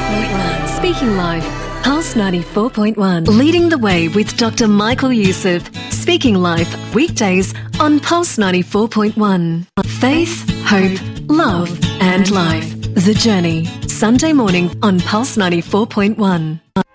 Speaking Life, Pulse 94.1. Leading the way with Dr. Michael Youssef. Speaking Life, weekdays on Pulse 94.1. Faith, hope, love and life. The Journey, Sunday morning on Pulse 94.1.